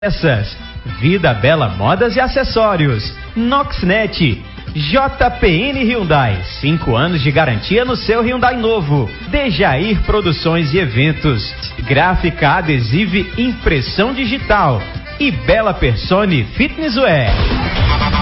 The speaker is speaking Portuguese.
Essas, Vida Bela Modas e Acessórios, Noxnet, JPN Hyundai, 5 anos de garantia no seu Hyundai novo, Dejair Produções e Eventos, Gráfica Adesiva Impressão Digital e Bela Persone Fitnesswear.